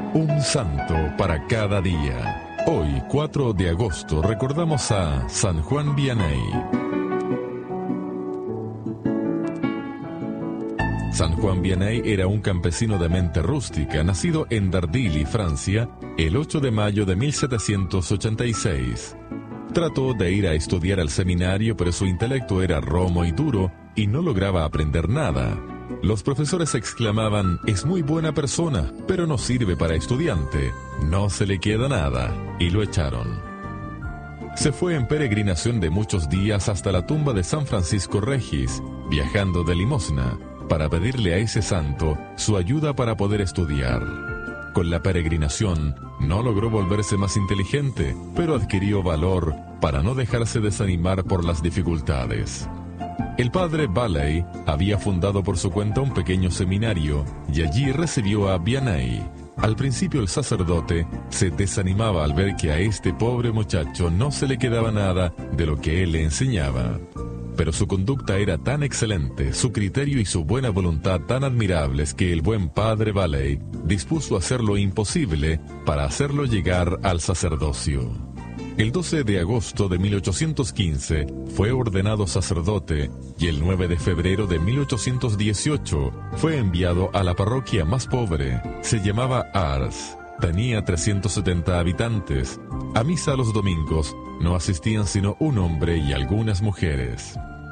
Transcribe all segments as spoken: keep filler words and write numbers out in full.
Un santo para cada día. Hoy, cuatro de agosto, recordamos a San Juan Vianney. San Juan Vianney era un campesino de mente rústica, nacido en Dardilly, Francia, el ocho de mayo de mil setecientos ochenta y seis. Trató de ir a estudiar al seminario, pero su intelecto era romo y duro y no lograba aprender nada. Los profesores exclamaban: es muy buena persona, pero no sirve para estudiante, no se le queda nada, y lo echaron. Se fue en peregrinación de muchos días hasta la tumba de San Francisco Regis, viajando de limosna, para pedirle a ese santo su ayuda para poder estudiar. Con la peregrinación, no logró volverse más inteligente, pero adquirió valor para no dejarse desanimar por las dificultades. El padre Valley había fundado por su cuenta un pequeño seminario y allí recibió a Vianney. Al principio el sacerdote se desanimaba al ver que a este pobre muchacho no se le quedaba nada de lo que él le enseñaba. Pero su conducta era tan excelente, su criterio y su buena voluntad tan admirables que el buen padre Valley dispuso hacer lo imposible para hacerlo llegar al sacerdocio. El doce de agosto de mil ochocientos quince fue ordenado sacerdote y el nueve de febrero de mil ochocientos dieciocho fue enviado a la parroquia más pobre. Se llamaba Ars. Tenía trescientos setenta habitantes. A misa los domingos no asistían sino un hombre y algunas mujeres.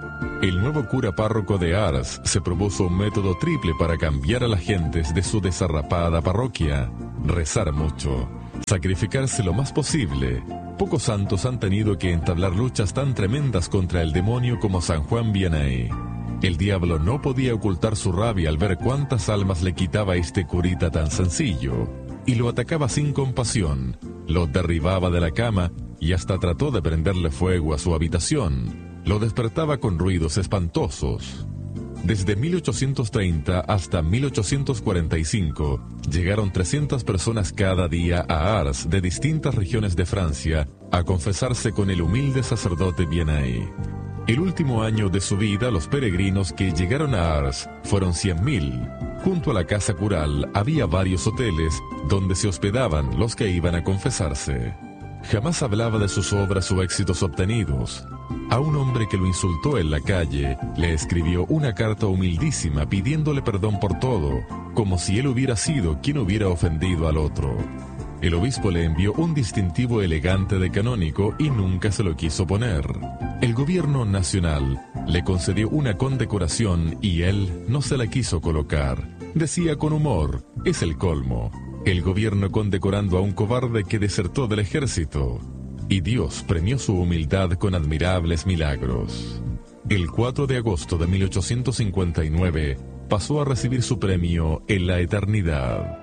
El nuevo cura párroco de Ars se propuso un método triple para cambiar a las gentes de su desarrapada parroquia: rezar mucho, sacrificarse lo más posible. Pocos santos han tenido que entablar luchas tan tremendas contra el demonio como San Juan Vianney. El diablo no podía ocultar su rabia al ver cuántas almas le quitaba este curita tan sencillo, y lo atacaba sin compasión, lo derribaba de la cama y hasta trató de prenderle fuego a su habitación. Lo despertaba con ruidos espantosos. Desde mil ochocientos treinta hasta mil ochocientos cuarenta y cinco, llegaron trescientas personas cada día a Ars de distintas regiones de Francia a confesarse con el humilde sacerdote Vianney. El último año de su vida, los peregrinos que llegaron a Ars fueron cien mil. Junto a la casa cural había varios hoteles donde se hospedaban los que iban a confesarse. Jamás hablaba de sus obras o éxitos obtenidos. A un hombre que lo insultó en la calle, le escribió una carta humildísima pidiéndole perdón por todo, como si él hubiera sido quien hubiera ofendido al otro. El obispo le envió un distintivo elegante de canónigo y nunca se lo quiso poner. El gobierno nacional le concedió una condecoración y él no se la quiso colocar. Decía con humor: es el colmo. El gobierno condecorando a un cobarde que desertó del ejército. Y Dios premió su humildad con admirables milagros. El cuatro de agosto de mil ochocientos cincuenta y nueve pasó a recibir su premio en la eternidad.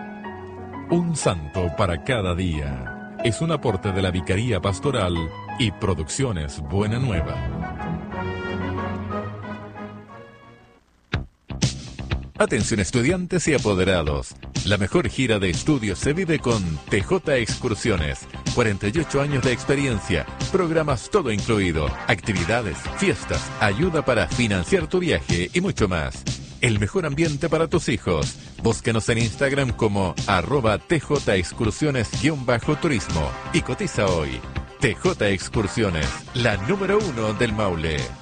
Un santo para cada día. Es un aporte de la Vicaría Pastoral y Producciones Buena Nueva. Atención estudiantes y apoderados. La mejor gira de estudios se vive con T J Excursiones. cuarenta y ocho años de experiencia, programas todo incluido, actividades, fiestas, ayuda para financiar tu viaje y mucho más. El mejor ambiente para tus hijos. Búscanos en Instagram como arroba tjexcursiones-turismo y cotiza hoy. T J Excursiones, la número uno del Maule.